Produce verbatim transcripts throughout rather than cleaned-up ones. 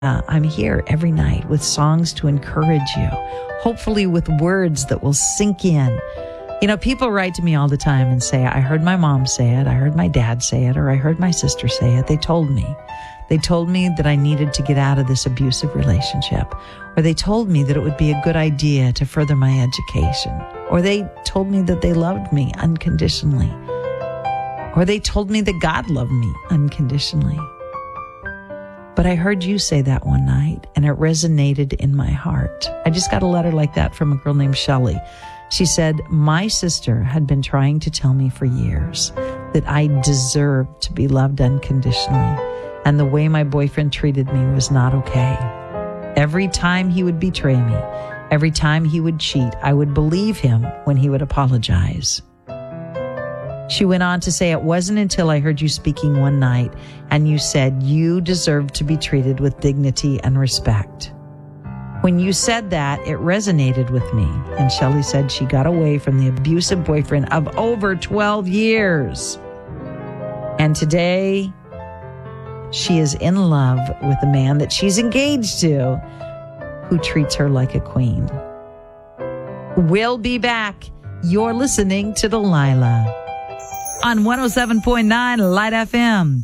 Uh, I'm here every night with songs to encourage you, hopefully with words that will sink in. You know, people write to me all the time and say, I heard my mom say it, I heard my dad say it, or I heard my sister say it. They told me. They told me that I needed to get out of this abusive relationship. Or they told me that it would be a good idea to further my education. Or they told me that they loved me unconditionally. Or they told me that God loved me unconditionally. But I heard you say that one night, and it resonated in my heart. I just got a letter like that from a girl named Shelley. She said, my sister had been trying to tell me for years that I deserved to be loved unconditionally, and the way my boyfriend treated me was not okay. Every time he would betray me, every time he would cheat, I would believe him when he would apologize. She went on to say, it wasn't until I heard you speaking one night and you said you deserve to be treated with dignity and respect. When you said that, it resonated with me. And Shelley said she got away from the abusive boyfriend of over twelve years. And today, she is in love with the man that she's engaged to, who treats her like a queen. We'll be back. You're listening to Delilah on one oh seven point nine Light F M.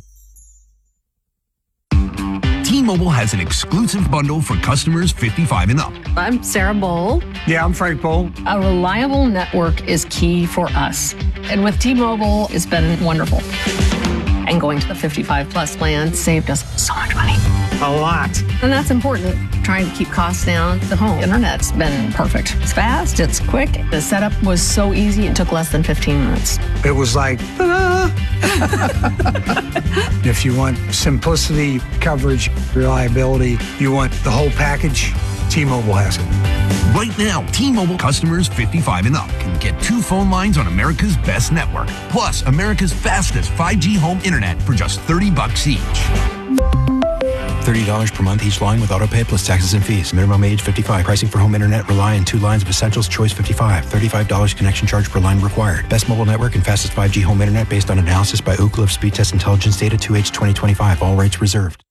T-Mobile has an exclusive bundle for customers fifty-five and up. I'm Sarah Bowl. Yeah, I'm Frank Bowl. A reliable network is key for us. And with T-Mobile, it's been wonderful. And going to the fifty-five plus plan saved us so much money. A lot. And that's important. Trying to keep costs down. The home internet's been perfect. It's fast, it's quick. The setup was so easy, it took less than fifteen minutes. It was like, ta-da! If you want simplicity, coverage, reliability, you want the whole package, T-Mobile has it. Right now, T-Mobile customers fifty-five and up can get two phone lines on America's best network, plus America's fastest five G home internet for just thirty bucks each. thirty dollars per month each line with autopay plus taxes and fees. Minimum age fifty-five. Pricing for home internet rely on two lines of Essentials Choice fifty-five. thirty-five dollars connection charge per line required. Best mobile network and fastest five G home internet based on analysis by Ookla of Speed Test Intelligence Data two H twenty twenty-five. All rights reserved.